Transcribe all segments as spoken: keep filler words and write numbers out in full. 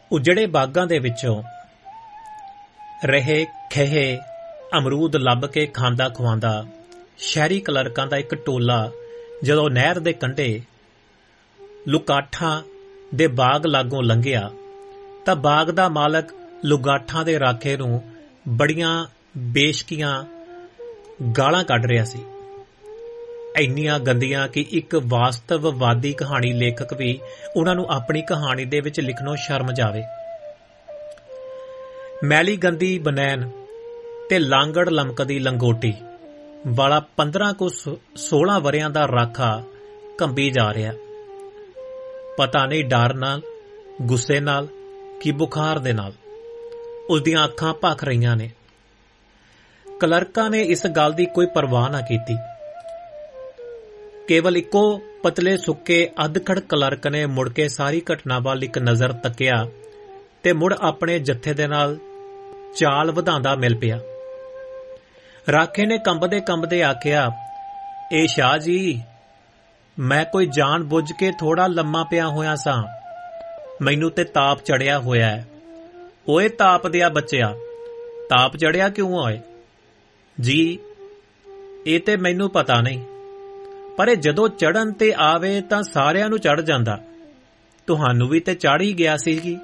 ਉਜੜੇ ਬਾਗਾਂ ਦੇ ਵਿੱਚੋਂ ਰਹੇ ਖੇਹੇ ਅਮਰੂਦ ਲੱਭ ਕੇ ਖਾਂਦਾ ਖਵਾਂਦਾ ਸ਼ਹਿਰੀ ਕਲਰਕਾਂ ਦਾ ਇੱਕ ਟੋਲਾ ਜਦੋਂ ਨਹਿਰ ਦੇ ਕੰਢੇ ਲੁਕਾਠਾਂ ਦੇ ਬਾਗ ਲਾਗੋਂ ਲੰਘਿਆ ਤਾਂ ਬਾਗ ਦਾ ਮਾਲਕ ਲੁਗਾਠਾਂ ਦੇ ਰਾਖੇ ਨੂੰ ਬੜੀਆਂ ਬੇਸ਼ਕੀਆਂ ਗਾਲਾਂ ਕੱਢ ਰਿਹਾ ਸੀ, ਇੰਨੀਆਂ ਗੰਦੀਆਂ ਕਿ ਇੱਕ ਵਾਸਤਵਵਾਦੀ ਕਹਾਣੀ ਲੇਖਕ ਵੀ ਉਹਨਾਂ ਨੂੰ ਆਪਣੀ ਕਹਾਣੀ ਦੇ ਵਿੱਚ ਲਿਖਣੋਂ ਸ਼ਰਮ ਜਾਵੇ। ਮੈਲੀ ਗੰਦੀ ਬਨੈਨ ਤੇ ਲਾਂਗੜ ਲਮਕਦੀ ਲੰਗੋਟੀ ਵਾਲਾ ਪੰਦਰਾਂ ਕੁ ਸੋਲਾਂ ਵਰਿਆਂ ਦਾ ਰਾਖਾ ਕੰਬੀ ਜਾ ਰਿਹਾ, ਪਤਾ ਨਹੀਂ ਡਰ ਨਾਲ, ਗੁੱਸੇ ਨਾਲ ਕਿ ਬੁਖਾਰ ਦੇ ਨਾਲ। ਉਸਦੀਆਂ ਅੱਖਾਂ ਭਖ ਰਹੀਆਂ ਨੇ। ਕਲਰਕਾਂ ਨੇ ਇਸ ਗੱਲ ਦੀ ਕੋਈ ਪਰਵਾਹ ਨਾ ਕੀਤੀ। ਕੇਵਲ ਇੱਕੋ ਪਤਲੇ ਸੁੱਕੇ ਅੱਧਖੜ ਕਲਰਕ ਨੇ ਮੁੜ ਕੇ ਸਾਰੀ ਘਟਨਾ ਵੱਲ ਇੱਕ ਨਜ਼ਰ ਤੱਕਿਆ ਤੇ ਮੁੜ ਆਪਣੇ ਜੱਥੇ ਦੇ ਨਾਲ ਚਾਲ ਵਧਾਉਂਦਾ ਮਿਲ ਪਿਆ। ਰਾਖੇ ਨੇ ਕੰਬਦੇ ਕੰਬਦੇ ਆਖਿਆ, ਇਹ ਸ਼ਾਹ ਜੀ, ਮੈਂ ਕੋਈ ਜਾਣ ਬੁੱਝ ਕੇ ਥੋੜਾ ਲੰਮਾ ਪਿਆ ਹੋਇਆ ਸਾਂ, ਮੈਨੂੰ ਤੇ ਤਾਪ ਚੜਿਆ ਹੋਇਆ ਹੈ। ਓਏ ਤਾਪ ਦਿਆ ਬੱਚਿਆ, ਤਾਪ ਚੜਿਆ ਕਿਉਂ ਓਏ? ਜੀ ਇਹ ਤੇ ਮੈਨੂੰ ਪਤਾ ਨਹੀਂ, ਪਰ ਇਹ ਜਦੋਂ ਚੜਨ ਤੇ ਆਵੇ ਤਾਂ ਸਾਰਿਆਂ ਨੂੰ ਚੜ ਜਾਂਦਾ, ਤੁਹਾਨੂੰ ਵੀ ਤੇ ਚੜ ਹੀ ਗਿਆ ਸੀ।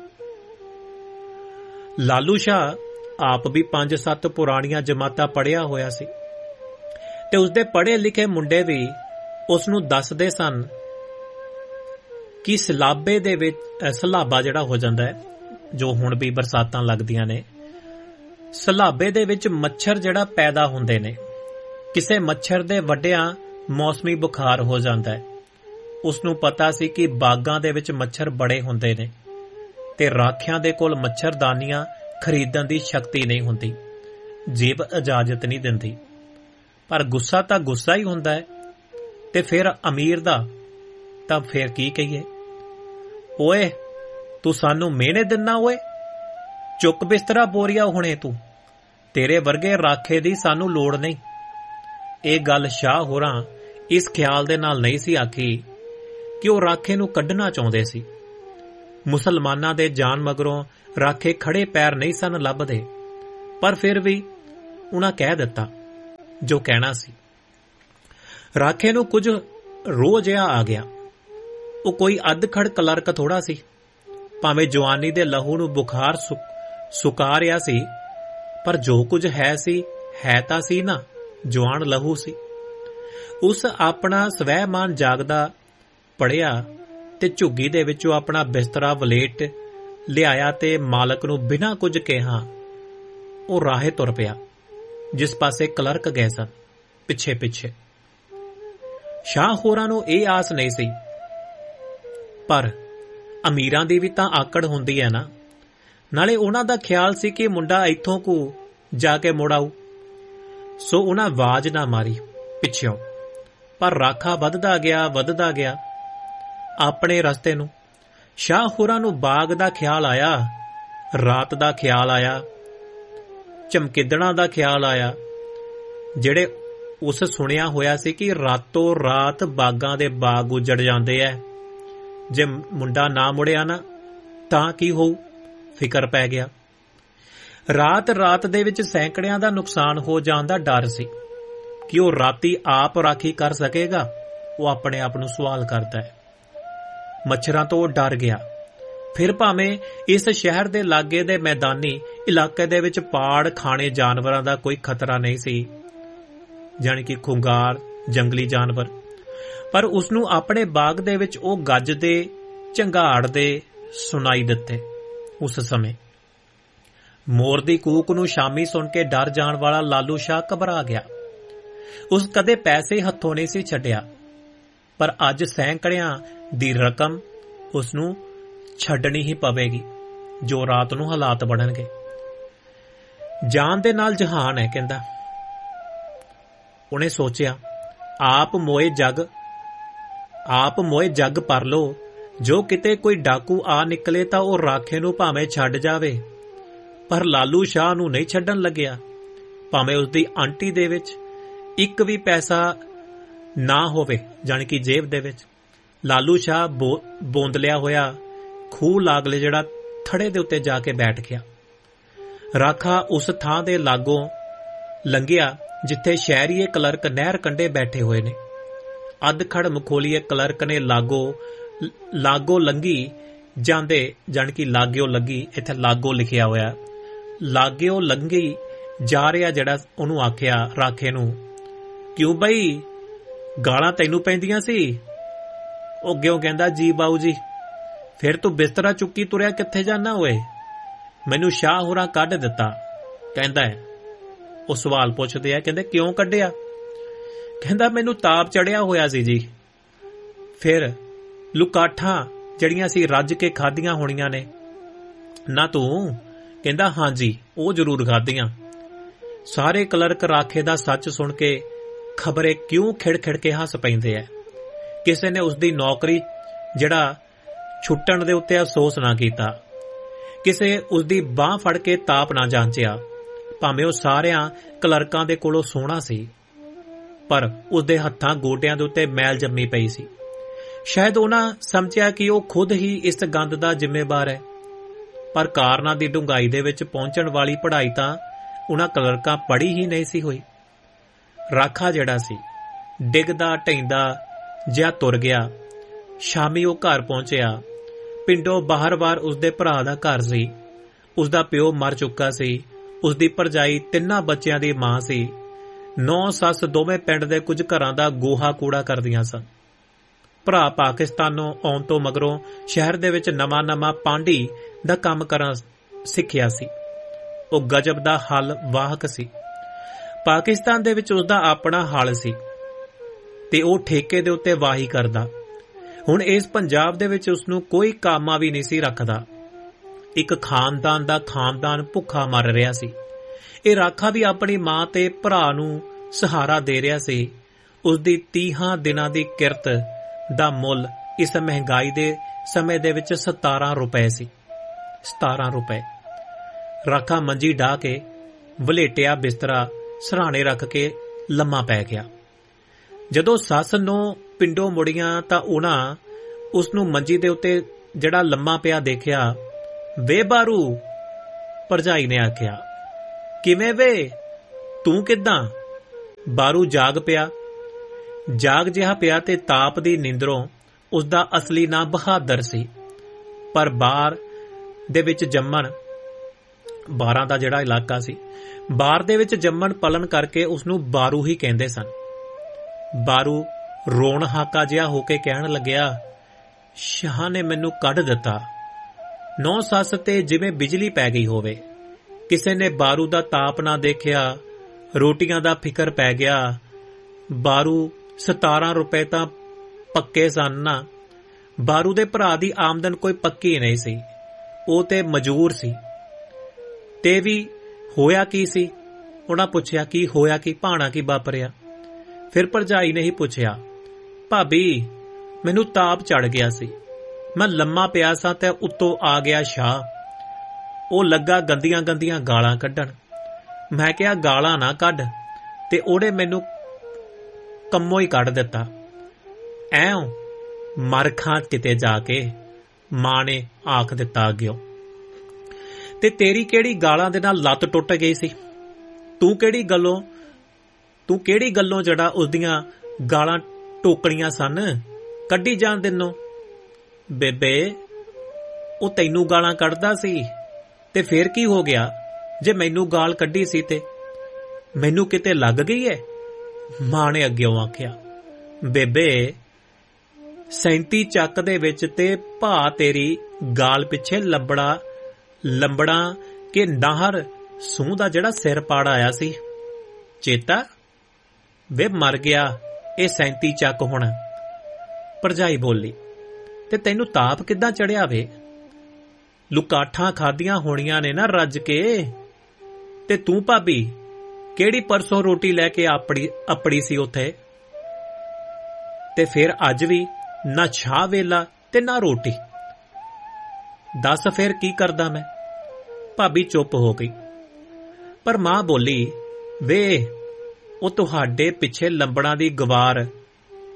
ਲਾਲੂ ਸ਼ਾਹ ਆਪ ਵੀ ਪੰਜ ਸੱਤ ਪੁਰਾਣੀਆਂ ਜਮਾਤਾਂ ਪੜ੍ਹਿਆ ਹੋਇਆ ਸੀ ਤੇ ਉਸਦੇ ਪੜ੍ਹੇ ਲਿਖੇ ਮੁੰਡੇ ਵੀ ਉਸ ਨੂੰ ਦੱਸਦੇ ਸਨ ਕਿ ਸਲਾਬੇ ਦੇ ਵਿੱਚ ਸਲਾਬਾ ਜਿਹੜਾ ਹੋ ਜਾਂਦਾ ਹੈ, ਜੋ ਹੁਣ ਵੀ ਬਰਸਾਤਾਂ ਲੱਗਦੀਆਂ ਨੇ, ਸਲਾਬੇ ਦੇ ਵਿੱਚ ਮੱਛਰ ਜਿਹੜਾ ਪੈਦਾ ਹੁੰਦੇ ਨੇ, ਕਿਸੇ ਮੱਛਰ ਦੇ ਵੱਡਿਆਂ ਮੌਸਮੀ ਬੁਖਾਰ ਹੋ ਜਾਂਦਾ ਹੈ। ਉਸ ਨੂੰ ਪਤਾ ਸੀ ਕਿ ਬਾਗਾਂ ਦੇ ਵਿੱਚ ਮੱਛਰ ਬੜੇ ਹੁੰਦੇ ਨੇ ਤੇ ਰਾਖਿਆਂ ਦੇ ਕੋਲ ਮੱਛਰਦਾਨੀਆਂ ਖਰੀਦਣ ਦੀ ਸ਼ਕਤੀ ਨਹੀਂ ਹੁੰਦੀ, ਜੇਬ ਇਜਾਜ਼ਤ ਨਹੀਂ ਦਿੰਦੀ। ਪਰ ਗੁੱਸਾ ਤਾਂ ਗੁੱਸਾ ਹੀ ਹੁੰਦਾ ਹੈ, ਤੇ ਫਿਰ ਅਮੀਰ ਦਾ ਤਾਂ ਫਿਰ ਕੀ ਕਹੀਏ। ਓਏ ਤੂੰ ਸਾਨੂੰ ਮਿਹਣੇ ਦਿੰਨਾ ਓਏ, ਚੁੱਕ ਬਿਸਤਰਾ ਬੋਰੀਆ ਹੁਣੇ ਤੂੰ, ਤੇਰੇ ਵਰਗੇ ਰਾਖੇ ਦੀ ਸਾਨੂੰ ਲੋੜ ਨਹੀਂ। ਇਹ ਗੱਲ ਸ਼ਾਹ ਹੋਰਾਂ ਇਸ ਖਿਆਲ ਦੇ ਨਾਲ ਨਹੀਂ ਸੀ ਆਖੀ ਕਿ ਉਹ ਰਾਖੇ ਨੂੰ ਕੱਢਣਾ ਚਾਹੁੰਦੇ ਸੀ। ਮੁਸਲਮਾਨਾਂ ਦੇ ਜਾਣ ਮਗਰੋਂ ਰਾਖੇ ਖੜੇ ਪੈਰ ਨਹੀਂ ਸਨ ਲੱਭਦੇ, ਪਰ ਫਿਰ ਵੀ ਉਹਨਾਂ ਕਹਿ ਦਿੱਤਾ ਜੋ ਕਹਿਣਾ ਸੀ। ਰਾਖੇ ਨੂੰ ਕੁਝ ਰੋਹ ਜਿਹਾ ਆ ਗਿਆ। ਉਹ ਕੋਈ ਅੱਧਖੜ ਕਲਰਕ ਥੋੜਾ ਸੀ, ਭਾਵੇਂ ਜਵਾਨੀ ਦੇ ਲਹੂ ਨੂੰ ਬੁਖਾਰ ਸੁਕਾ ਰਿਹਾ ਸੀ, ਪਰ ਜੋ ਕੁਝ ਹੈ ਸੀ ਹੈ ਤਾਂ ਸੀ ਨਾ, ਜਵਾਨ ਲਹੂ ਸੀ। ਉਸ ਆਪਣਾ ਸਵੈਮਾਨ ਜਾਗਦਾ ਪੜਿਆ ਤੇ ਝੁੱਗੀ ਦੇ ਵਿੱਚੋਂ ਆਪਣਾ ਬਿਸਤਰਾ ਵਲੇਟ ਲਿਆਇਆ ਤੇ ਮਾਲਕ ਨੂੰ ਬਿਨਾਂ ਕੁਝ ਕਿਹਾ ਉਹ ਰਾਹੇ ਤੁਰ ਪਿਆ, ਜਿਸ ਪਾਸੇ ਕਲਰਕ ਗਏ ਸਨ ਪਿੱਛੇ ਪਿੱਛੇ। ਸ਼ਾਹ ਹੋਰਾਂ ਨੂੰ ਇਹ ਆਸ ਨਹੀਂ ਸੀ, ਪਰ ਅਮੀਰਾਂ ਦੀ ਵੀ ਤਾਂ ਆਕੜ ਹੁੰਦੀ ਹੈ ਨਾ। ਨਾਲੇ ਉਹਨਾਂ ਦਾ ਖਿਆਲ ਸੀ ਕਿ ਮੁੰਡਾ ਇੱਥੋਂ ਕੋ ਜਾ ਕੇ ਮੁੜ ਆਊ, ਸੋ ਉਹਨਾਂ ਆਵਾਜ਼ ਨਾ ਮਾਰੀ ਪਿੱਛੋਂ। ਪਰ ਰਾਖਾ ਵੱਧਦਾ ਗਿਆ ਵੱਧਦਾ ਗਿਆ ਆਪਣੇ ਰਸਤੇ ਨੂੰ। ਸ਼ਾਹ ਹੋਰਾਂ ਨੂੰ ਬਾਗ ਦਾ ਖਿਆਲ ਆਇਆ, ਰਾਤ ਦਾ ਖਿਆਲ ਆਇਆ, ਚਮਕਿੱਦੜਾਂ ਦਾ ਖਿਆਲ ਆਇਆ, ਜਿਹੜੇ ਉਸ ਸੁਣਿਆ ਹੋਇਆ ਸੀ ਕਿ ਰਾਤੋਂ ਰਾਤ ਬਾਗਾਂ ਦੇ ਬਾਗ ਉਜੜ ਜਾਂਦੇ ਐ, ਜੇ ਮੁੰਡਾ ਨਾ ਮੁੜਿਆ ਨਾ ਤਾਂ ਕੀ ਹੋਊ। ਫਿਕਰ ਪੈ ਗਿਆ। ਰਾਤ ਰਾਤ ਦੇ ਵਿੱਚ ਸੈਂਕੜਿਆਂ ਦਾ ਨੁਕਸਾਨ ਹੋ ਜਾਣ ਦਾ ਡਰ ਸੀ ਕਿ ਉਹ ਰਾਤੀ ਆਪ ਰਾਖੀ ਕਰ ਸਕੇਗਾ। ਉਹ ਆਪਣੇ ਆਪ ਨੂੰ ਸਵਾਲ ਕਰਦਾ ਹੈ। ਮੱਛਰਾਂ ਤੋਂ ਉਹ ਡਰ ਗਿਆ। ਫਿਰ ਭਾਵੇਂ ਇਸ ਸ਼ਹਿਰ ਦੇ ਲਾਗੇ ਦੇ ਮੈਦਾਨੀ ਇਲਾਕੇ ਦੇ ਵਿੱਚ ਪਾੜ ਖਾਣੇ ਜਾਨਵਰਾਂ ਦਾ ਕੋਈ ਖਤਰਾ ਨਹੀਂ ਸੀ, ਜਾਣੀ ਕਿ ਖੁੰਗਾਰ ਜੰਗਲੀ ਜਾਨਵਰ, ਪਰ ਉਸਨੂੰ ਆਪਣੇ ਬਾਗ ਦੇ ਵਿੱਚ ਉਹ ਗੱਜਦੇ ਝੰਗਾੜਦੇ ਸੁਣਾਈ ਦਿੱਤੇ। ਉਸ ਸਮੇਂ ਮੋਰ ਦੀ ਕੂਕ ਨੂੰ ਸ਼ਾਮੀ ਸੁਣ ਕੇ ਡਰ ਜਾਣ ਵਾਲਾ ਲਾਲੂ ਸ਼ਾਹ ਘਬਰਾ ਗਿਆ। ਉਸ ਕਦੇ ਪੈਸੇ ਹੱਥੋਂ ਨਹੀਂ ਸੀ ਛੱਡਿਆ, ਪਰ ਅੱਜ ਸੈਂਕੜਿਆਂ ਦੀ ਰਕਮ ਉਸ ਨੂੰ ਛੱਡਣੀ ਹੀ ਪਵੇਗੀ ਜੋ ਰਾਤ ਨੂੰ ਹਾਲਾਤ ਬਣਨਗੇ। ਜਾਨ ਦੇ ਨਾਲ ਜਹਾਨ ਹੈ, ਕਹਿੰਦਾ। ਉਹਨੇ ਸੋਚਿਆ, ਆਪ ਮੋਏ ਜੱਗ ਆਪ ਮੋਏ ਜੱਗ ਪਰ ਲੋ, ਜੋ ਕਿਤੇ ਕੋਈ ਡਾਕੂ ਆ ਨਿਕਲੇ ਤਾਂ ਉਹ ਰਾਖੇ ਨੂੰ ਭਾਵੇਂ ਛੱਡ ਜਾਵੇ, ਪਰ ਲਾਲੂ ਸ਼ਾਹ ਨੂੰ ਨਹੀਂ ਛੱਡਣ ਲੱਗਿਆ। ਭਾਵੇਂ ਉਸਦੀ ਆਂਟੀ ਦੇ ਵਿੱਚ ਇੱਕ ਵੀ ਪੈਸਾ ਨਾ ਹੋਵੇ, ਜਾਣੀ ਕਿ ਜੇਬ ਦੇ ਵਿੱਚ। ਲਾਲੂ ਸ਼ਾਹ ਬੋ ਬੋਂਦਲਿਆ ਹੋਇਆ ਖੂਹ ਲਾਗਲੇ ਜਿਹੜਾ ਥੜੇ ਦੇ ਉੱਤੇ ਜਾ ਕੇ ਬੈਠ ਗਿਆ। ਰਾਖਾ ਉਸ ਥਾਂ ਦੇ ਲਾਗੋਂ ਲੰਘਿਆ ਜਿੱਥੇ ਸ਼ਹਿਰੀਏ ਕਲਰਕ ਨਹਿਰ ਕੰਢੇ ਬੈਠੇ ਹੋਏ ਨੇ। ਅੱਧਖੜ ਮਖੋਲੀਏ ਕਲਰਕ ਨੇ ਲਾਗੋ ਲਾਗੋ ਲੰਘੀ ਜਾਂਦੇ, ਜਾਣੀ ਕਿ ਲਾਗਿਓ ਲੱਗੀ, ਇੱਥੇ ਲਾਗੋ ਲਿਖਿਆ ਹੋਇਆ, ਲਾਗਿਓ ਲੰਘੀ ਜਾ ਰਿਹਾ ਜਿਹੜਾ ਉਹਨੂੰ ਆਖਿਆ ਰਾਖੇ ਨੂੰ, ਕਿਉਂ ਬਈ ਗਾਲਾਂ ਤੈਨੂੰ ਪੈਂਦੀਆਂ ਸੀ? ਉਹ ਅੱਗਿਓਂ ਕਹਿੰਦਾ, ਜੀ ਬਾਊ ਜੀ। ਫਿਰ ਤੂੰ ਬਿਸਤਰਾ ਚੁੱਕੀ ਤੁਰਿਆ ਕਿੱਥੇ ਜਾਣਾ ਓਏ? ਮੈਨੂੰ ਸ਼ਾਹ ਹੋਰਾਂ ਕੱਢ ਦਿੱਤਾ। ਕਹਿੰਦਾ ਹੈ, ਉਹ ਸਵਾਲ ਪੁੱਛਦੇ ਆ, ਕਹਿੰਦੇ ਕਿਉਂ ਕੱਢਿਆ? ਕਹਿੰਦਾ ਮੈਨੂੰ ਤਾਪ ਚੜਿਆ ਹੋਇਆ ਸੀ ਜੀ। ਫਿਰ ਲੁਕਾਠਾਂ ਜਿਹੜੀਆਂ ਸੀ ਰੱਜ ਕੇ ਖਾਧੀਆਂ ਹੋਣੀਆਂ ਨੇ ਨਾ ਤੂੰ? ਕਹਿੰਦਾ ਹਾਂਜੀ, ਉਹ ਜ਼ਰੂਰ ਖਾਧੀਆਂ। ਸਾਰੇ ਕਲਰਕ ਰਾਖੇ ਦਾ ਸੱਚ ਸੁਣ ਕੇ ਖਬਰੇ ਕਿਉਂ ਖਿੜ-ਖਿੜ ਕੇ ਹੱਸ ਪੈਂਦੇ ਐ। ਕਿਸੇ ਨੇ ਉਸਦੀ ਨੌਕਰੀ ਜਿਹੜਾ ਛੁੱਟਣ ਦੇ ਉੱਤੇ ਅਫਸੋਸ ਨਾ ਕੀਤਾ, ਕਿਸੇ ਉਸਦੀ ਬਾਂਹ ਫੜ ਕੇ ਤਾਪ ਨਾ ਜਾਂਚਿਆ, ਭਾਵੇਂ ਉਹ ਸਾਰਿਆਂ ਕਲਰਕਾਂ ਦੇ ਕੋਲੋਂ ਸੋਹਣਾ ਸੀ, ਪਰ ਉਸਦੇ ਹੱਥਾਂ ਗੋਡਿਆਂ ਦੇ ਉੱਤੇ ਮੈਲ ਜੰਮੀ ਪਈ ਸੀ। ਸ਼ਾਇਦ ਉਹਨਾਂ ਸਮਝਿਆ ਕਿ ਉਹ ਖੁਦ ਹੀ ਇਸ ਗੰਦ ਦਾ ਜ਼ਿੰਮੇਵਾਰ ਹੈ, ਪਰ ਕਾਰਨਾਂ ਦੀ ਡੂੰਘਾਈ ਦੇ ਵਿੱਚ ਪਹੁੰਚਣ ਵਾਲੀ ਪੜ੍ਹਾਈ ਤਾਂ ਉਹਨਾਂ ਕਲਰਕਾਂ ਪੜ੍ਹੀ ਹੀ ਨਹੀਂ ਸੀ ਹੋਈ। ਰਾਖਾ ਜਿਹੜਾ ਸੀ ਡਿੱਗਦਾ ਢਹਿੰਦਾ ਜਿਹਾ ਤੁਰ ਗਿਆ। ਸ਼ਾਮੀ ਉਹ ਘਰ ਪਹੁੰਚਿਆ। ਪਿੰਡੋਂ ਬਾਹਰ-ਬਾਹਰ ਉਸਦੇ ਭਰਾ ਦਾ ਘਰ ਸੀ। ਉਸਦਾ ਪਿਓ ਮਰ ਚੁੱਕਾ ਸੀ। ਉਸਦੀ ਭਰਜਾਈ ਤਿੰਨਾਂ ਬੱਚਿਆਂ ਦੀ ਮਾਂ ਸੀ। ਨੌ ਸੱਸ ਦੋਵੇਂ ਪਿੰਡ ਦੇ ਕੁਝ ਘਰਾਂ ਦਾ ਗੋਹਾ ਕੂੜਾ ਕਰਦੀਆਂ ਸਨ। ਭਰਾ ਪਾਕਿਸਤਾਨੋਂ ਆਉਣ ਤੋਂ ਮਗਰੋਂ ਸ਼ਹਿਰ ਦੇ ਵਿੱਚ ਨਵਾਂ-ਨਵਾਂ ਪਾਂਢੀ ਦਾ ਕੰਮ ਕਰਨਾ ਸਿੱਖਿਆ ਸੀ। ਉਹ ਗਜਬ ਦਾ ਹਲ ਵਾਹਕ ਸੀ। ਪਾਕਿਸਤਾਨ ਦੇ ਵਿੱਚ ਉਸਦਾ ਆਪਣਾ ਹਲ ਸੀ ਤੇ ਉਹ ਠੇਕੇ ਦੇ ਉੱਤੇ ਵਾਹੀ ਕਰਦਾ। ਹੁਣ ਇਸ ਪੰਜਾਬ ਦੇ ਵਿੱਚ ਉਸਨੂੰ ਕੋਈ ਕਾਮਾ ਵੀ ਨਹੀਂ ਸੀ ਰੱਖਦਾ। ਇੱਕ ਖਾਨਦਾਨ ਦਾ ਖਾਨਦਾਨ ਭੁੱਖਾ ਮਰ ਰਿਹਾ ਸੀ। ਇਹ ਰਾਖਾ ਵੀ ਆਪਣੀ ਮਾਂ ਤੇ ਭਰਾ ਨੂੰ ਸਹਾਰਾ ਦੇ ਰਿਹਾ ਸੀ। ਉਸਦੀ ਤੀਹਾਂ ਦਿਨਾਂ ਦੀ ਕਿਰਤ ਦਾ ਮੁੱਲ ਇਸ ਮਹਿੰਗਾਈ ਦੇ ਸਮੇਂ ਦੇ ਵਿੱਚ ਸਤਾਰਾਂ ਰੁਪਏ ਸੀ। ਸਤਾਰਾਂ ਰੁਪਏ। ਰਾਖਾ ਮੰਜੀ ਢਾਹ ਕੇ ਵਲੇਟਿਆ ਬਿਸਤਰਾ ਸਰਾਣੇ ਰੱਖ ਕੇ ਲੰਮਾ ਪੈ ਗਿਆ। ਜਦੋਂ ਸੱਸ ਨੂੰ ਪਿੰਡੋਂ ਮੁੜੀਆਂ ਤਾਂ ਉਹਨਾਂ ਉਸ ਨੂੰ ਮੰਜੀ ਦੇ ਉੱਤੇ ਜਿਹੜਾ ਲੰਮਾ ਪਿਆ ਦੇਖਿਆ। ਵੇ ਬਾਰੂ, ਭਰਜਾਈ ਨੇ ਆਖਿਆ, ਕਿਵੇਂ ਵੇ, ਤੂੰ ਕਿੱਦਾਂ? ਬਾਰੂ ਜਾਗ ਪਿਆ। ਜਾਗ ਜਿਹਾ ਪਿਆ ਤੇ ਤਾਪ ਦੀ ਨੀਂਦਰੋਂ ਉਸਦਾ ਅਸਲੀ ਨਾਂ ਬਹਾਦਰ ਸੀ, ਪਰ ਬਾਰ ਦੇ ਵਿੱਚ ਜੰਮਣ ਬਾਰਾਂ ਦਾ ਜਿਹੜਾ ਇਲਾਕਾ ਸੀ, ਬਾਰ ਦੇ ਵਿੱਚ ਜੰਮਣ ਪਲਣ ਕਰਕੇ ਉਸਨੂੰ ਬਾਰੂ ਹੀ ਕਹਿੰਦੇ ਸਨ। ਬਾਰੂ ਰੋਣ ਹਾਕਾ ਜਿਹਾ ਹੋ ਕੇ ਕਹਿਣ ਲੱਗਿਆ, ਸ਼ਾਹ ਨੇ ਮੈਨੂੰ ਕੱਢ ਦਿੱਤਾ। ਨੌ ਸੱਸ ਤੇ ਜਿਵੇਂ ਬਿਜਲੀ ਪੈ ਗਈ ਹੋਵੇ। ਕਿਸੇ ਨੇ ਬਾਰੂ ਦਾ ਤਾਪ ਨਾ ਦੇਖਿਆ। ਰੋਟੀਆਂ ਦਾ ਫਿਕਰ ਪੈ ਗਿਆ। ਬਾਰੂ ਸਤਾਰਾਂ ਰੁਪਏ ਤਾਂ ਪੱਕੇ ਸਨ ਨਾ। ਬਾਰੂ ਦੇ ਭਰਾ ਦੀ ਆਮਦਨ ਕੋਈ ਪੱਕੀ ਨਹੀਂ ਸੀ। ਉਹ ਤੇ ਮਜੂਰ ਸੀ। ਤੇ ਵੀ ਹੋਇਆ ਕੀ ਸੀ? ਉਹਨਾਂ ਪੁੱਛਿਆ, ਕੀ ਹੋਇਆ, ਕੀ ਭਾਣਾ ਕੀ ਵਾਪਰਿਆ? ਫਿਰ ਭਰਜਾਈ ਨੇ ਹੀ ਪੁੱਛਿਆ, ਭਾਬੀ ਮੈਨੂੰ ਤਾਪ ਚੜ ਗਿਆ ਸੀ। ਮੈਂ ਲੰਮਾ ਪਿਆ ਸਾਂ ਤੇ ਉੱਤੋਂ ਆ ਗਿਆ ਸ਼ਾਹ। ਉਹ ਲੱਗਾ ਗੰਦੀਆਂ ਗੰਦੀਆਂ ਗਾਲਾਂ ਕੱਢਣ। ਮੈਂ ਕਿਹਾ ਗਾਲਾਂ ਨਾ ਕੱਢ, ਤੇ ਉਹਨੇ ਮੈਨੂੰ ਕੰਮੋਂ ਹੀ ਕੱਢ ਦਿੱਤਾ। ਐਂ ਮਰ ਖਾਂ ਕਿਤੇ ਜਾ ਕੇ, ਮਾਂ ਨੇ ਆਖ ਦਿੱਤਾ ਅੱਗਿਓ। ਤੇ ਤੇਰੀ ਕਿਹੜੀ ਗਾਲਾਂ ਦੇ ਨਾਲ ਲੱਤ ਟੁੱਟ ਗਈ ਸੀ? ਤੂੰ ਕਿਹੜੀ ਗੱਲੋਂ ਤੂੰ ਕਿਹੜੀ ਗੱਲੋਂ ਜਿਹੜਾ ਉਸਦੀਆਂ ਗਾਲਾਂ ਟੋਕਣੀਆਂ ਸਨ ਕੱਢੀ ਜਾਣ ਦਿਨੋਂ? ਬੇਬੇ, ਉਹ ਤੈਨੂੰ ਗਾਲਾਂ ਕੱਢਦਾ ਸੀ ਤੇ ਫੇਰ ਕੀ ਹੋ ਗਿਆ ਜੇ ਮੈਨੂੰ ਗਾਲ ਕੱਢੀ ਸੀ ਤੇ? ਮੈਨੂੰ ਕਿਤੇ ਲੱਗ ਗਈ ਐ? ਮਾਂ ਨੇ ਅੱਗਿਓਂ ਆਖਿਆ, ਬੇਬੇ ਸੈਂਤੀ ਚੱਕ ਦੇ ਵਿੱਚ ਤੇ ਭਾ ਤੇਰੀ ਗਾਲ ਪਿੱਛੇ ਲੰਬੜਾ ਲੰਬੜਾ ਕਿ ਨਾਹਰ ਸੂਹ ਦਾ ਜਿਹੜਾ ਸਿਰ ਪਾੜ ਆਇਆ ਸੀ, ਚੇਤਾ? ਵੇ ਮਰ ਗਿਆ ਇਹ ਸੈਂਤੀ ਚੱਕ ਹੁਣ। ਭਰਜਾਈ ਬੋਲੀ, ਤੇ ਤੈਨੂੰ ਤਾਪ ਕਿੱਦਾਂ ਚੜਿਆ ਵੇ? ਲੁਕਾਠਾਂ ਖਾਧੀਆਂ ਹੋਣੀਆਂ ਨੇ ਨਾ ਰੱਜ ਕੇ। ਤੇ ਤੂੰ ਭਾਬੀ ਕਿਹੜੀ ਪਰਸੋਂ ਰੋਟੀ ਲੈ ਕੇ ਆਪੜੀ ਆਪੜੀ ਸੀ ਉੱਥੇ? ਤੇ ਫਿਰ ਅੱਜ ਵੀ ਨਾ ਛਾਹ ਵੇਲਾ ਤੇ ਨਾ ਰੋਟੀ। ਦੱਸ ਫਿਰ ਕੀ ਕਰਦਾ ਮੈਂ? ਭਾਬੀ ਚੁੱਪ ਹੋ ਗਈ। ਪਰ ਮਾਂ ਬੋਲੀ, ਵੇ ਉਹ ਤੁਹਾਡੇ ਪਿੱਛੇ ਲੰਬੜਾਂ ਦੀ ਗਵਾਰ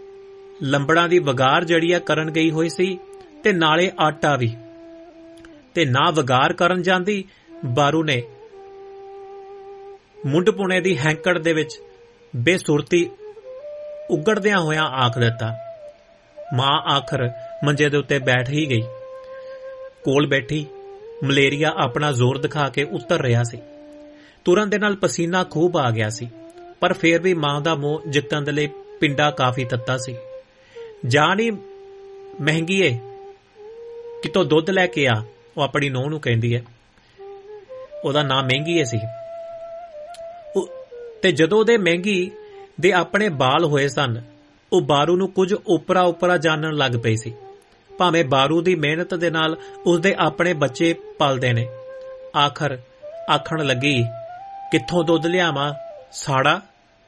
ਲੰਬੜਾਂ ਦੀ ਵਗਾਰ ਜਿਹੜੀ ਆ ਕਰਨ ਗਈ ਹੋਈ ਸੀ, ਤੇ ਨਾਲੇ ਆਟਾ ਵੀ। ਤੇ ਨਾ ਵਿਗਾਰ ਕਰਨ ਜਾਂਦੀ। ਬਾਰੂ ਨੇ ਮੁੰਡਪੁਣੇ ਦੀ ਹੈਂਕੜ ਦੇ ਵਿੱਚ ਬੇਸੁਰਤੀ ਉਗੜਦਿਆਂ ਹੋਇਆਂ ਆਖ ਦਿੱਤਾ। ਮਾਂ ਆਖਰ ਮੰਜੇ ਦੇ ਉੱਤੇ ਬੈਠ ਹੀ ਗਈ। ਕੋਲ ਬੈਠੀ ਮਲੇਰੀਆ ਆਪਣਾ ਜ਼ੋਰ ਦਿਖਾ ਕੇ ਉਤਰ ਰਿਹਾ ਸੀ। ਤੁਰਨ ਦੇ ਨਾਲ ਪਸੀਨਾ ਖੂਬ ਆ ਗਿਆ ਸੀ, ਪਰ ਫੇਰ ਵੀ ਮਾਂ ਦਾ ਮੋਹ ਜਿੱਤਣ ਦੇ ਲਈ ਪਿੰਡਾ ਕਾਫੀ ਤੱਤਾ ਸੀ। ਜਾਨ ਹੀ ਮਹਿੰਗੀ ਏ, ਕਿਤੋਂ ਦੁੱਧ ਲੈ ਕੇ ਆ, ਉਹ ਆਪਣੀ ਨੂੰਹ ਨੂੰ ਕਹਿੰਦੀ ਹੈ। ਉਹਦਾ ਨਾਂ ਮਹਿੰਗੀ ਏ ਸੀ, ਤੇ ਜਦੋਂ ਉਹਦੇ ਮਹਿੰਗੀ ਦੇ ਆਪਣੇ ਬਾਲ ਹੋਏ ਸਨ, ਉਹ ਬਾਰੂ ਨੂੰ ਕੁਝ ਉਪਰਾ ਉਪਰਾ ਜਾਣਨ ਲੱਗ ਪਈ ਸੀ। ਭਾਵੇਂ ਬਾਰੂ ਦੀ ਮਿਹਨਤ ਦੇ ਨਾਲ ਉਸਦੇ ਆਪਣੇ ਬੱਚੇ ਪਲਦੇ ਨੇ। ਆਖਰ ਆਖਣ ਲੱਗੀ, ਕਿੱਥੋਂ ਦੁੱਧ ਲਿਆਵਾਂ ਸਾੜਾ?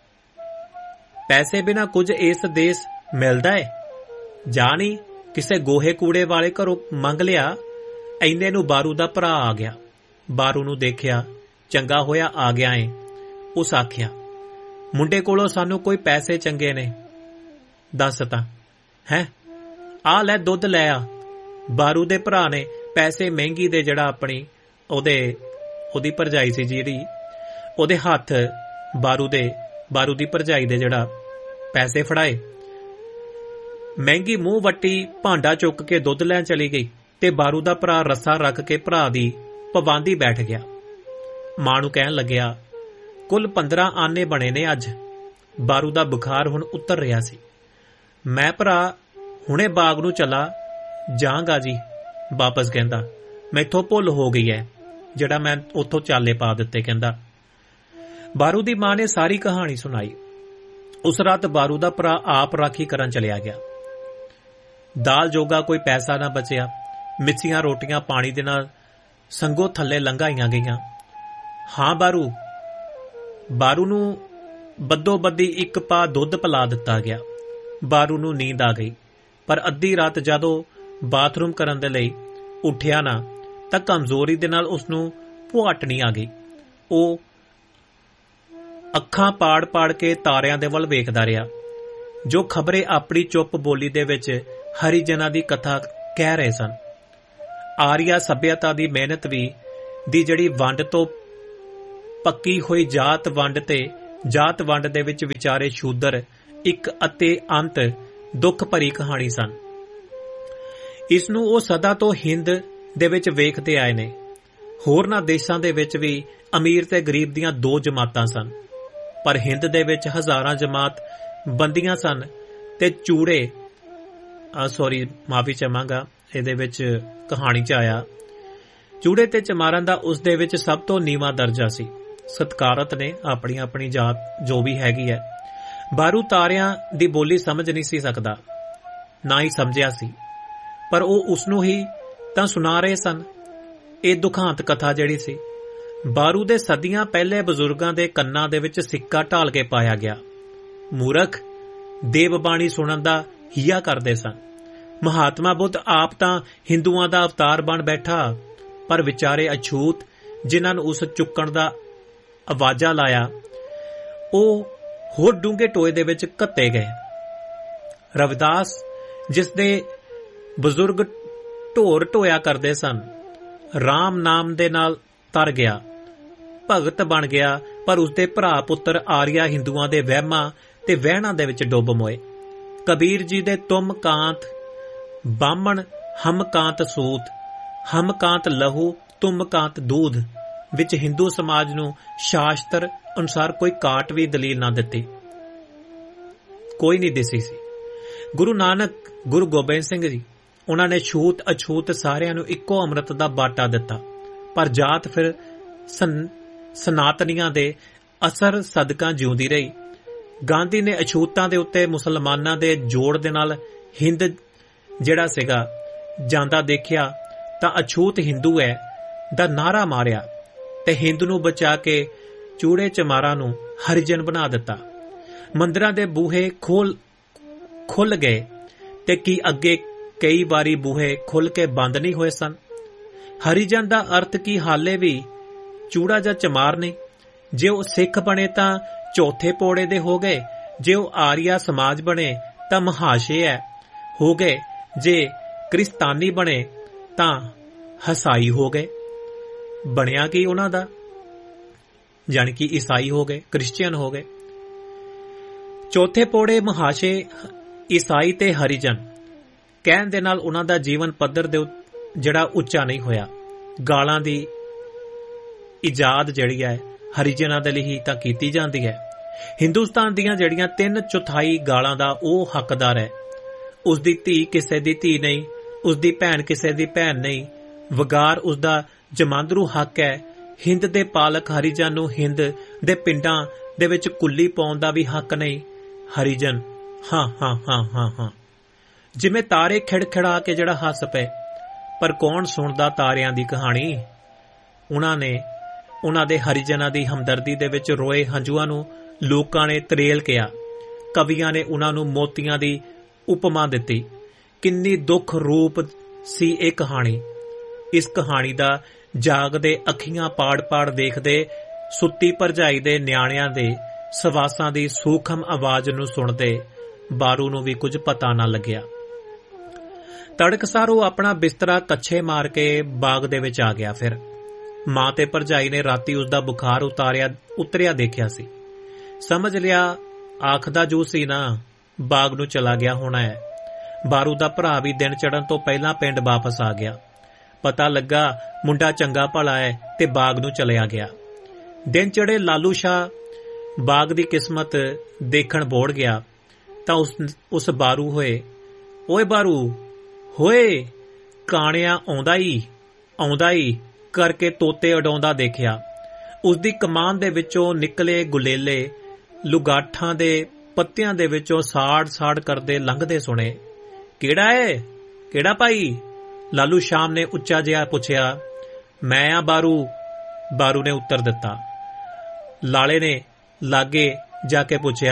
ਪੈਸੇ ਬਿਨਾਂ ਕੁਝ ਇਸ ਦੇਸ ਮਿਲਦਾ ਏ? ਜਾ ਨਹੀਂ ਕਿਸੇ ਗੋਹੇ ਕੂੜੇ ਵਾਲੇ ਘਰੋਂ ਮੰਗ ਲਿਆ। ਐਨੇ ਨੂੰ ਬਾਰੂ ਦਾ ਭਰਾ ਆ ਗਿਆ। ਬਾਰੂ ਨੂੰ ਦੇਖਿਆ, ਚੰਗਾ ਹੋਇਆ ਆ ਗਿਆ ਏ। ਉਸ ਆਖਿਆ, ਮੁੰਡੇ ਕੋਲੋਂ ਸਾਨੂੰ ਕੋਈ ਪੈਸੇ ਚੰਗੇ ਨੇ, ਦੱਸ ਤਾਂ ਹੈ। ਆ ਲੈ ਦੁੱਧ ਲੈ ਆ। ਬਾਰੂ ਦੇ ਭਰਾ ਨੇ ਪੈਸੇ ਮਹਿੰਗੀ ਦੇ, ਜਿਹੜਾ ਆਪਣੀ ਉਹਦੇ ਉਹਦੀ ਭਰਜਾਈ ਸੀ ਜਿਹੜੀ, ਉਹਦੇ ਹੱਥ ਬਾਰੂ ਦੇ ਬਾਰੂ ਦੀ ਭਰਜਾਈ ਦੇ ਜਿਹੜਾ ਪੈਸੇ ਫੜਾਏ। ਮਹਿੰਗੀ ਮੂੰਹ ਵੱਟੀ ਭਾਂਡਾ ਚੁੱਕ ਕੇ ਦੁੱਧ ਲੈਣ ਚਲੀ ਗਈ ਤੇ ਬਾਰੂ ਦਾ ਭਰਾ ਰੱਸਾ ਰੱਖ ਕੇ ਭਰਾ ਦੀ ਪਾਬੰਦੀ ਬੈਠ ਗਿਆ। ਮਾਂ ਨੂੰ ਕਹਿਣ ਲੱਗਿਆ, ਕੁੱਲ ਪੰਦਰਾਂ ਆਨੇ ਬਣੇ ਨੇ ਅੱਜ। ਬਾਰੂ ਦਾ ਬੁਖਾਰ ਹੁਣ ਉਤਰ ਰਿਹਾ ਸੀ। ਮੈਂ ਭਰਾ ਹੁਣੇ ਬਾਗ ਨੂੰ ਚਲਾ ਜਾਵਾਂਗਾ ਜੀ। ਵਾਪਸ ਕਹਿੰਦਾ, ਮੈਥੋਂ ਭੁੱਲ ਹੋ ਗਈ ਹੈ ਜਿਹੜਾ ਮੈਂ ਉੱਥੋਂ ਚਾਲੇ ਪਾ ਦਿੱਤੇ। ਕਹਿੰਦਾ ਬਾਰੂ ਦੀ ਮਾਂ ਨੇ ਸਾਰੀ ਕਹਾਣੀ ਸੁਣਾਈ। ਉਸ ਰਾਤ ਬਾਰੂ ਦਾ ਭਰਾ ਆਪ ਰਾਖੀ ਕਰਨ ਚਲਿਆ ਗਿਆ। ਦਾਲ ਜੋਗਾ ਕੋਈ ਪੈਸਾ ਨਾ ਬਚਿਆ। ਮਿੱਸੀਆਂ ਰੋਟੀਆਂ ਪਾਣੀ ਦੇ ਨਾਲ ਸੰਗੋ ਥੱਲੇ ਲੰਘਾਈਆਂ ਗਈਆਂ। ਹਾਂ ਬਾਰੂ ਬਾਰੂ ਨੂੰ ਬੱਦੋ ਬੱਦੀ ਇੱਕ ਪਾ ਦੁੱਧ ਪਿਲਾ ਦਿੱਤਾ ਗਿਆ। ਬਾਰੂ ਨੂੰ ਨੀਂਦ ਆ ਗਈ, ਪਰ ਅੱਧੀ ਰਾਤ ਜਦੋਂ ਬਾਥਰੂਮ ਕਰਨ ਦੇ ਲਈ ਉੱਠਿਆ ਨਾ, ਤਾਂ ਕਮਜ਼ੋਰੀ ਦੇ ਨਾਲ ਉਸਨੂੰ ਭੁਆਟਣੀ ਆ ਗਈ। ਉਹ ਅੱਖਾਂ ਪਾੜ ਪਾੜ ਕੇ ਤਾਰਿਆਂ ਦੇ ਵੱਲ ਵੇਖਦਾ ਰਿਹਾ, ਜੋ ਖਬਰੇ ਆਪਣੀ ਚੁੱਪ ਬੋਲੀ ਦੇ ਵਿੱਚ ਹਰੀਜਨਾਂ ਦੀ ਕਥਾ ਕਹਿ ਰਹੇ ਸਨ। ਆਰੀਆ ਸੱਭਿਅਤਾ ਦੀ ਮਿਹਨਤ ਵੀ ਦੀ ਜਿਹੜੀ ਵੰਡ ਤੋਂ ਪੱਕੀ ਹੋਈ ਜਾਤ ਵੰਡ ਤੇ ਜਾਤ ਵੰਡ ਦੇ ਵਿੱਚ ਵਿਚਾਰੇ ਸ਼ੂਦਰ ਇੱਕ ਅਤੇ ਅੰਤ ਦੁੱਖ ਭਰੀ ਕਹਾਣੀ ਸਨ। ਇਸ ਨੂੰ ਉਹ ਸਦਾ ਤੋਂ ਹਿੰਦ ਦੇ ਵਿੱਚ ਵੇਖਦੇ ਆਏ ਨੇ। ਹੋਰਨਾਂ ਦੇਸ਼ਾਂ ਦੇ ਵਿੱਚ ਵੀ ਅਮੀਰ ਤੇ ਗਰੀਬ ਦੀਆਂ ਦੋ ਜਮਾਤਾਂ ਸਨ, ਪਰ ਹਿੰਦ ਦੇ ਵਿੱਚ ਹਜ਼ਾਰਾਂ ਜਮਾਤ ਬੰਦੀਆਂ ਸਨ ਤੇ ਚੂੜੇ ਸੌਰੀ ਮਾਫੀ ਚਾਹਾਂਗਾ, ਇਹਦੇ ਵਿੱਚ ਕਹਾਣੀ 'ਚ ਆਇਆ ਚੂੜੇ ਤੇ ਚਮਾਰਨ ਦਾ ਉਸ ਦੇ ਵਿੱਚ ਸਭ ਤੋਂ ਨੀਵਾਂ ਦਰਜਾ ਸੀ। ਸਤਕਾਰਤ ਨੇ ਆਪਣੀ ਆਪਣੀ ਜਾਤ ਜੋ ਵੀ ਹੈਗੀ ਹੈ। ਬਾਰੂ ਤਾਰਿਆਂ ਦੀ ਬੋਲੀ ਸਮਝ ਨਹੀਂ ਸੀ ਸਕਦਾ, ਨਾ ਹੀ ਸਮਝਿਆ ਸੀ, ਪਰ ਉਹ ਉਸਨੂੰ ਹੀ ਤਾਂ ਸੁਣਾ ਰਹੇ ਸਨ। ਇਹ ਦੁਖਾਂਤ ਕਥਾ ਜਿਹੜੀ ਸੀ, ਬਾਰੂ ਦੇ ਸਦੀਆਂ ਪਹਿਲੇ ਬਜ਼ੁਰਗਾਂ ਦੇ ਕੰਨਾਂ ਦੇ ਵਿੱਚ ਸਿੱਕਾ ਢਾਲ ਕੇ ਪਾਇਆ ਗਿਆ। ਮੂਰਖ ਦੇਵਬਾਣੀ ਸੁਣਨ ਦਾ ਹੀਆ ਕਰਦੇ ਸਨ। ਮਹਾਤਮਾ ਬੁੱਧ ਆਪ ਤਾਂ ਹਿੰਦੂਆਂ ਦਾ ਅਵਤਾਰ ਬਣ ਬੈਠਾ, ਪਰ ਵਿਚਾਰੇ ਅਛੂਤ ਜਿਨ੍ਹਾਂ ਨੂੰ ਉਸ ਚੁੱਕਣ ਦਾ ਆਵਾਜ਼ਾ ਲਾਇਆ, ਉਹ ਹੋਰ ਡੂੰਘੇ ਟੋਏ ਦੇ ਵਿੱਚ ਘੱਤੇ ਗਏ। ਰਵਿਦਾਸ ਜਿਸ ਦੇ ਬਜ਼ੁਰਗ ਢੋਰ ਢੋਇਆ ਕਰਦੇ ਸਨ, ਰਾਮ ਨਾਮ ਦੇ ਨਾਲ ਤਰ ਗਿਆ, ਭਗਤ ਬਣ ਗਿਆ, ਪਰ ਉਸਦੇ ਭਰਾ ਪੁੱਤਰ ਆਰੀਆ ਹਿੰਦੂਆਂ ਦੇ ਵਹਿਮਾਂ ਤੇ ਵਹਿਣਾਂ ਦੇ ਵਿੱਚ ਡੁੱਬ ਮੋਏ। ਕਬੀਰ ਜੀ ਦੇ ਤੁਮ ਕਾਂਤ ਬਾਹਮਣ ਹਮ ਕਾਂਤ ਸੂਤ, ਹਮ ਕਾਂਤ ਲਹੂ ਤੁਮ ਕਾਂਤ ਦੂਧ ਵਿੱਚ ਹਿੰਦੂ ਸਮਾਜ ਨੂੰ ਸ਼ਾਸਤਰ ਅਨੁਸਾਰ ਕੋਈ ਕਾਟ ਵੀ ਦਲੀਲ ਨਾ ਦਿੱਤੀ, ਕੋਈ ਨਹੀਂ ਦਿਸੀ ਸੀ। ਗੁਰੂ ਨਾਨਕ, ਗੁਰੂ ਗੋਬਿੰਦ ਸਿੰਘ ਜੀ, ਉਹਨਾਂ ਨੇ ਛੂਤ ਅਛੂਤ ਸਾਰਿਆਂ ਨੂੰ ਇੱਕੋ ਅੰਮ੍ਰਿਤ ਦਾ ਬਾਟਾ ਦਿੱਤਾ, ਪਰ ਜਾਤ ਫਿਰ ਸਨਾਤਨੀਆਂ ਦੇ ਅਸਰ ਸਦਕਾ ਜਿਉਂਦੀ ਰਹੀ। ਗਾਂਧੀ ਨੇ ਅਛੂਤਾਂ ਦੇ ਉੱਤੇ ਮੁਸਲਮਾਨਾਂ ਦੇ ਜੋੜ ਦੇ ਨਾਲ ਹਿੰਦ ਜਿਹੜਾ ਸੀਗਾ ਜਾਂਦਾ ਦੇਖਿਆ ਤਾਂ ਅਛੂਤ ਹਿੰਦੂ ਹੈ ਦਾ ਨਾਰਾ ਮਾਰਿਆ ਤੇ ਹਿੰਦ ਨੂੰ ਬਚਾ ਕੇ ਚੂੜੇ ਚਮਾਰਾਂ ਨੂੰ ਹਰੀਜਨ ਬਣਾ ਦਿੱਤਾ। ਮੰਦਿਰਾਂ ਦੇ ਬੂਹੇ ਖੋਲ ਖੁੱਲ ਗਏ ਤੇ ਕੀ ਅੱਗੇ ਕਈ ਵਾਰੀ ਬੂਹੇ ਖੁੱਲ ਕੇ ਬੰਦ ਨਹੀਂ ਹੋਏ ਸਨ। ਹਰੀਜਨ ਦਾ ਅਰਥ ਕੀ ਹਾਲੇ ਵੀ ਚੂੜਾ ਜਾਂ ਚਮਾਰ ਨੇ। ਜੇ ਉਹ ਸਿੱਖ ਬਣੇ ਤਾਂ ਚੌਥੇ ਪੌੜੇ ਦੇ ਹੋ ਗਏ, ਜੇ ਉਹ ਆਰੀਆ ਸਮਾਜ ਬਣੇ ਤਾਂ ਮਹਾਸ਼ੇ ਹੈ ਹੋ ਗਏ, ਜੇ ਕ੍ਰਿਸਤਾਨੀ ਬਣੇ ਤਾਂ ਹਸਾਈ ਹੋ ਗਏ। ਬਣਿਆ ਕੀ ਉਹਨਾਂ ਦਾ? ਜਾਣੀ ਕਿ ਈਸਾਈ ਹੋ ਗਏ, ਕ੍ਰਿਸਚੀਅਨ ਹੋ ਗਏ। ਚੌਥੇ ਪੋੜੇ ਮਹਾਸ਼ੇ ਈਸਾਈ ਤੇ ਹਰੀਜਨ ਕਹਿਣ ਦੇ ਨਾਲ ਉਹਨਾਂ ਦਾ ਜੀਵਨ ਪੱਧਰ ਦੇ ਜਿਹੜਾ ਉੱਚਾ ਨਹੀਂ ਹੋਇਆ। ਗਾਲਾਂ ਦੀ ਇਜਾਦ ਜਿਹੜੀ ਹੈ ਹਰੀਜਨਾਂ ਦੇ ਲਈ ਹੀ ਤਾਂ ਕੀਤੀ ਜਾਂਦੀ ਹੈ। ਹਿੰਦੁਸਤਾਨ ਦੀਆਂ ਜਿਹੜੀਆਂ ਤਿੰਨ ਚੌਥਾਈ ਗਾਲਾਂ ਦਾ ਉਹ ਹੱਕਦਾਰ ਹੈ। ਉਸ ਦੀ ਧੀ ਕਿਸੇ ਦੀ ਧੀ ਨਹੀਂ, ਉਸ ਦੀ ਭੈਣ ਕਿਸੇ ਦੀ ਭੈਣ ਨਹੀਂ। ਵਗਾਰ ਉਸ ਦਾ ਜਮਾਂਦਰੂ ਹੱਕ ਹੈ। ਹਿੰਦ ਦੇ ਪਾਲਕ ਹਰੀਜਨ ਨੂੰ ਹਿੰਦ ਦੇ ਪਿੰਡਾਂ ਦੇ ਵਿੱਚ ਕੁੱਲੀ ਪਾਉਣ ਦਾ ਵੀ ਹੱਕ ਨਹੀਂ। ਹਰੀਜਨ ਹਾਂ ਹਾਂ ਹਾਂ ਹਾਂ ਹਾਂ ਜਿਵੇਂ ਤਾਰੇ ਖਿੜਖਿੜਾ ਕੇ ਜਿਹੜਾ ਹੱਸ ਪਏ, ਪਰ ਕੌਣ ਸੁਣਦਾ ਤਾਰਿਆਂ ਦੀ ਕਹਾਣੀ। ਉਹਨਾਂ ਨੇ ਉਹਨਾਂ ਦੇ ਹਰੀਜਨਾਂ ਦੀ ਹਮਦਰਦੀ ਦੇ ਵਿੱਚ ਰੋਏ ਹੰਝੂਆਂ ਨੂੰ ਲੋਕਾਂ ਨੇ ਤਰੇਲ ਕਿਹਾ। ਕਵੀਆਂ ਨੇ ਉਹਨਾਂ ਨੂੰ ਮੋਤੀਆਂ ਦੀ ਉਪਮਾ ਦਿੱਤੀ। ਕਿੰਨੀ ਦੁੱਖ ਰੂਪ ਸੀ ਇਹ ਕਹਾਣੀ। ਇਸ ਕਹਾਣੀ ਦਾ ਜਾਗਦੇ ਅੱਖੀਆਂ ਪਾੜ ਪਾੜ ਦੇਖਦੇ, ਸੁੱਤੀ ਭਰਜਾਈ ਦੇ ਨਿਆਣਿਆਂ ਦੇ ਸਵਾਸਾਂ ਦੀ ਸੂਖਮ ਆਵਾਜ਼ ਨੂੰ ਸੁਣਦੇ ਬਾਰੂ ਨੂੰ ਵੀ ਕੁਝ ਪਤਾ ਨਾ ਲੱਗਿਆ। ਤੜਕਸਾਰ ਉਹ ਆਪਣਾ ਬਿਸਤਰਾ ਕੱਛੇ ਮਾਰ ਕੇ ਬਾਗ ਦੇ ਵਿੱਚ ਆ ਗਿਆ। ਫਿਰ ਮਾਂ ਤੇ ਭਰਜਾਈ ਨੇ ਰਾਤੀ ਉਸ ਦਾ ਬੁਖਾਰ ਉਤਾਰਿਆ ਉਤਰਿਆ ਦੇਖਿਆ ਸੀ। ਸਮਝ ਲਿਆ ਆਖਦਾ ਜੂ ਸੀ ਨਾ, ਬਾਗ ਨੂੰ ਚਲਾ ਗਿਆ ਹੋਣਾ ਹੈ। ਬਾਰੂ ਦਾ ਭਰਾ ਵੀ ਦਿਨ ਚੜ੍ਹਨ ਤੋਂ ਪਹਿਲਾਂ ਪਿੰਡ ਵਾਪਸ ਆ ਗਿਆ। ਪਤਾ ਲੱਗਾ ਮੁੰਡਾ ਚੰਗਾ ਭਲਾ ਹੈ ਤੇ ਬਾਗ ਨੂੰ ਚਲਿਆ ਗਿਆ। ਦਿਨ ਚੜ੍ਹੇ ਲਾਲੂ ਸ਼ਾਹ ਬਾਗ ਦੀ ਕਿਸਮਤ ਦੇਖਣ ਬੋੜ ਗਿਆ ਤਾਂ ਉਸ ਉਸ ਬਾਰੂ ਹੋਏ ਓਏ ਬਾਰੂ ਹੋਏ ਕਾਣਿਆ ਆਉਂਦਾ ਹੀ ਆਉਂਦਾ ਹੀ ਕਰਕੇ ਤੋਤੇ ਉਡਾਉਂਦਾ ਦੇਖਿਆ। ਉਸ ਦੀ ਕਮਾਨ ਦੇ ਵਿੱਚੋਂ ਨਿਕਲੇ ਗੁਲੇਲੇ ਲੁਗਾਠਾਂ ਦੇ ਪੱਤਿਆਂ ਦੇ ਵਿੱਚੋਂ ਸਾੜ ਸਾੜ ਕਰਦੇ ਲੰਘਦੇ ਸੁਣੇ। ਕਿਹੜਾ ਏ ਕਿਹੜਾ ਭਾਈ? ਲਾਲੂ ਸ਼ਾਮ ਨੇ ਉੱਚਾ ਜਿਹਾ ਪੁੱਛਿਆ। ਮੈਂ ਆ ਬਾਰੂ, ਬਾਰੂ ਨੇ ਉੱਤਰ ਦਿੱਤਾ। ਲਾਲੇ ਨੇ ਲਾਗੇ ਜਾ ਕੇ ਪੁੱਛਿਆ,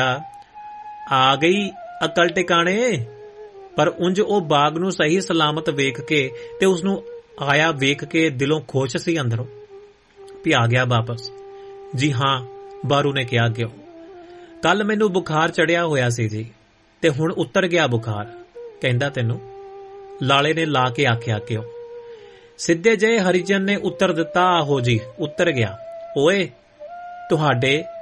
ਆ ਗਈ ਅਕਲ ਟਿਕਾਣੇ? ਪਰ ਉਂਝ ਉਹ ਬਾਗ ਨੂੰ ਸਹੀ ਸਲਾਮਤ ਵੇਖ ਕੇ ਤੇ ਉਸ ਨੂੰ ਆਇਆ ਵੇਖ ਕੇ ਦਿਲੋਂ ਖੁਸ਼ ਸੀ ਅੰਦਰੋਂ ਵੀ ਆ ਗਿਆ ਵਾਪਸ। ਜੀ ਹਾਂ, ਬਾਰੂ ਨੇ ਕਿਹਾ, ਕਿਉਂ? ਕੱਲ ਮੈਨੂੰ ਬੁਖਾਰ ਚੜਿਆ ਹੋਇਆ ਸੀ ਜੀ, ਤੇ ਹੁਣ ਉਤਰ ਗਿਆ ਬੁਖਾਰ। ਕਹਿੰਦਾ ਤੈਨੂੰ? ਲਾਲੇ ਨੇ ਲਾ ਕੇ ਆਖਿਆ, ਕਿਉਂ? ਸਿੱਧੇ ਜਿਹੇ ਹਰੀਜਨ ਨੇ ਉੱਤਰ ਦਿੱਤਾ, ਆਹੋ ਜੀ ਉਤਰ ਗਿਆ। ਓਏ ਤੁਹਾਡੇ